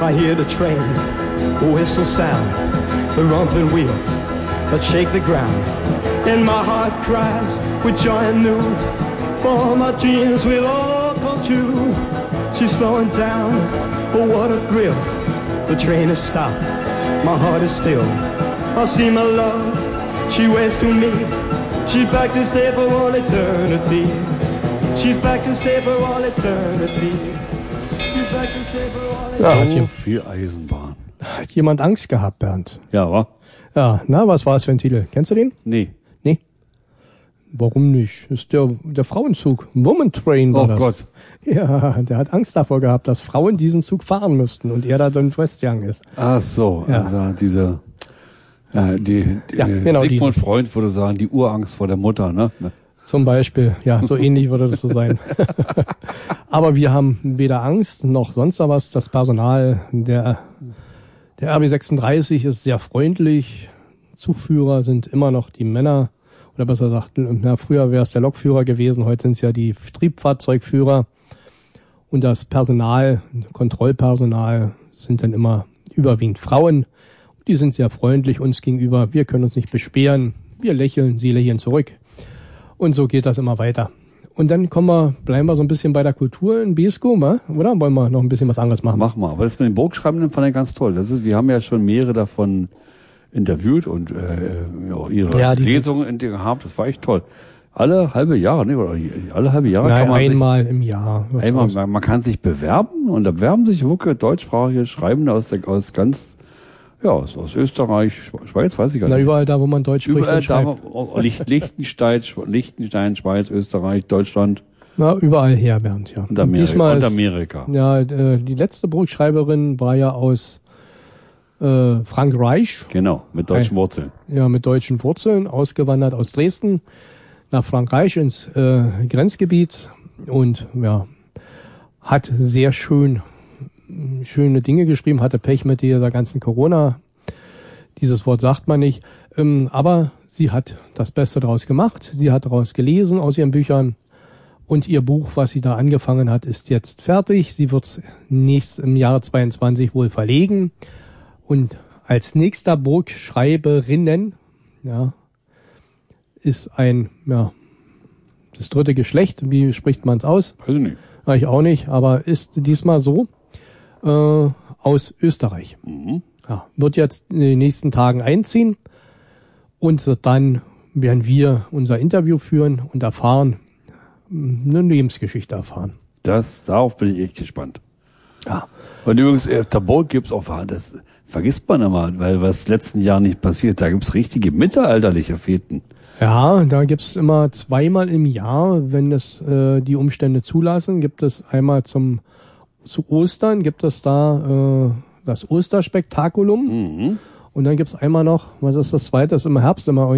I hear the trains whistle sound, the rumbling wheels that shake the ground, and my heart cries with joy anew, for my dreams will all come true. She's slowing down, oh what a thrill, the train has stopped, my heart is still. I see my love, she waits to me, she's back to stay for all eternity. She's back to stay for all eternity. She's back to stay for all eternity. So viel Eisenbahn. Hat jemand Angst gehabt, Bernd? Ja, wa? Ja, na, was war es für ein Titel? Kennst du den? Nee. Nee. Warum nicht? Das ist der Frauenzug. Woman Train war das. Oh Gott. Ja, der hat Angst davor gehabt, dass Frauen diesen Zug fahren müssten und er da dann festgegangen ist. Ach so, Ja. also diese, genau, Sigmund Freud würde sagen, die Urangst vor der Mutter, ne? Zum Beispiel, ja, so ähnlich würde das so sein. Aber wir haben weder Angst noch sonst was. Das Personal der RB36 ist sehr freundlich. Zugführer sind immer noch die Männer. Oder besser gesagt, früher wäre es der Lokführer gewesen, heute sind es ja die Triebfahrzeugführer. Und das Personal, Kontrollpersonal sind dann immer überwiegend Frauen. Die sind sehr freundlich uns gegenüber. Wir können uns nicht beschweren. Wir lächeln, sie lächeln zurück. Und so geht das immer weiter. Und dann bleiben wir so ein bisschen bei der Kultur in Beeskow, oder? Wollen wir noch ein bisschen was anderes machen? Mach mal. Aber das mit den Burgschreibenden fand ich ganz toll. Wir haben ja schon mehrere davon interviewt und ihre Lesungen gehabt. Das war echt toll. Alle halbe Jahre, ne? Oder alle halbe Jahre kann man einmal im Jahr. Man kann sich bewerben und da bewerben sich wirklich deutschsprachige Schreibende aus Österreich, Schweiz, weiß ich gar nicht. Überall da, wo man Deutsch spricht. Überall da, Liechtenstein, Schweiz, Österreich, Deutschland. Na, überall her, Bernd, ja. Und Amerika. Ja, die letzte Burgschreiberin war ja aus Frankreich. Genau, mit deutschen Wurzeln. Ja, mit deutschen Wurzeln, ausgewandert aus Dresden nach Frankreich ins Grenzgebiet und ja, hat sehr schöne Dinge geschrieben, hatte Pech mit dieser ganzen Corona. Dieses Wort sagt man nicht. Aber sie hat das Beste daraus gemacht. Sie hat daraus gelesen aus ihren Büchern. Und ihr Buch, was sie da angefangen hat, ist jetzt fertig. Sie wird es im Jahre 22 wohl verlegen. Und als nächster Burgschreiberinnen, ja, ist das dritte Geschlecht. Wie spricht man es aus? Weiß ich nicht. Ich auch nicht, aber ist diesmal so. Aus Österreich. Mhm. Ja, wird jetzt in den nächsten Tagen einziehen und dann werden wir unser Interview führen und eine Lebensgeschichte erfahren. Darauf bin ich echt gespannt. Ja. Und übrigens, auf der Burg gibt's auch, das vergisst man immer, weil was letzten Jahr nicht passiert, da gibt's richtige mittelalterliche Feten. Ja, da gibt's immer zweimal im Jahr, wenn es die Umstände zulassen, gibt es einmal zu Ostern gibt es da das Osterspektakulum. Mhm. Und dann gibt's einmal noch, was ist das zweite? Das ist im Herbst immer